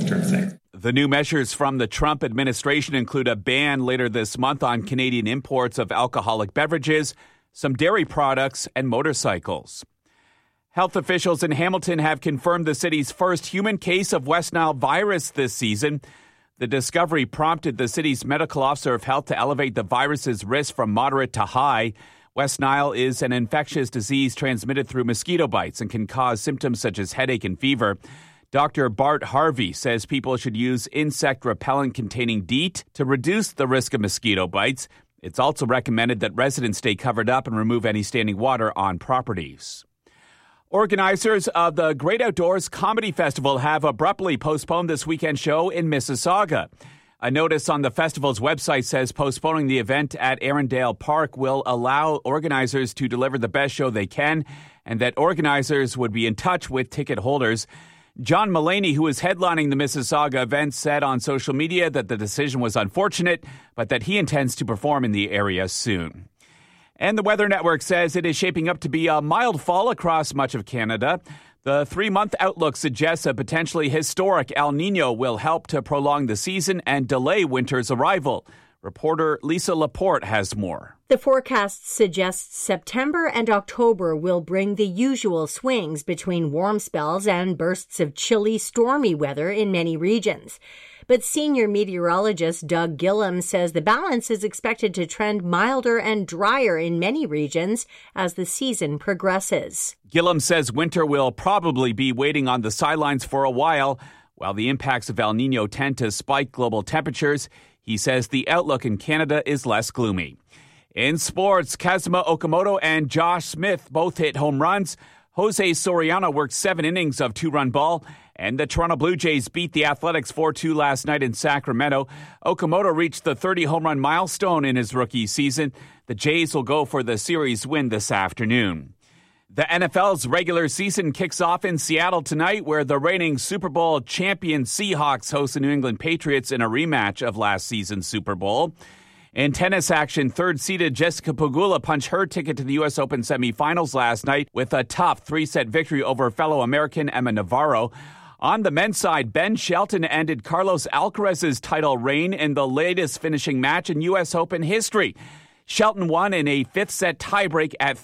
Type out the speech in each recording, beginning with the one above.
long-term thing. The new measures from the Trump administration include a ban later this month on Canadian imports of alcoholic beverages, some dairy products, and motorcycles. Health officials in Hamilton have confirmed the city's first human case of West Nile virus this season. The discovery prompted the city's medical officer of health to elevate the virus's risk from moderate to high. West Nile is an infectious disease transmitted through mosquito bites and can cause symptoms such as headache and fever. Dr. Bart Harvey says people should use insect repellent containing DEET to reduce the risk of mosquito bites. It's also recommended that residents stay covered up and remove any standing water on properties. Organizers of the Great Outdoors Comedy Festival have abruptly postponed this weekend show in Mississauga. A notice on the festival's website says postponing the event at Arundel Park will allow organizers to deliver the best show they can, and that organizers would be in touch with ticket holders. John Mulaney, who is headlining the Mississauga event, said on social media that the decision was unfortunate, but that he intends to perform in the area soon. And the Weather Network says it is shaping up to be a mild fall across much of Canada. The 3-month outlook suggests a potentially historic El Niño will help to prolong the season and delay winter's arrival. Reporter Lisa Laporte has more. The forecast suggests September and October will bring the usual swings between warm spells and bursts of chilly, stormy weather in many regions. But senior meteorologist Doug Gillum says the balance is expected to trend milder and drier in many regions as the season progresses. Gillum says winter will probably be waiting on the sidelines for a while. While the impacts of El Niño tend to spike global temperatures, he says the outlook in Canada is less gloomy. In sports, Kazuma Okamoto and Josh Smith both hit home runs. Jose Soriano worked 7 innings of 2-run ball, and the Toronto Blue Jays beat the Athletics 4-2 last night in Sacramento. Okamoto reached the 30-home-run milestone in his rookie season. The Jays will go for the series win this afternoon. The NFL's regular season kicks off in Seattle tonight, where the reigning Super Bowl champion Seahawks host the New England Patriots in a rematch of last season's Super Bowl. In tennis action, third-seeded Jessica Pegula punched her ticket to the U.S. Open semifinals last night with a tough 3-set victory over fellow American Emma Navarro. On the men's side, Ben Shelton ended Carlos Alcaraz's title reign in the latest finishing match in U.S. Open history. Shelton won in a 5th-set tiebreak at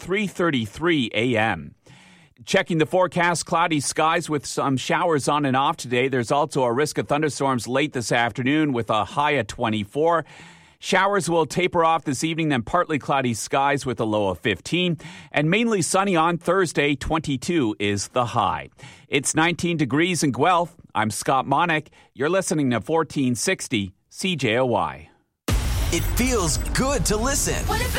3:33 a.m. Checking the forecast, cloudy skies with some showers on and off today. There's also a risk of thunderstorms late this afternoon with a high at 24. Showers will taper off this evening, then partly cloudy skies with a low of 15. And mainly sunny on Thursday, 22 is the high. It's 19 degrees in Guelph. I'm Scott Monick. You're listening to 1460 CJOY. It feels good to listen.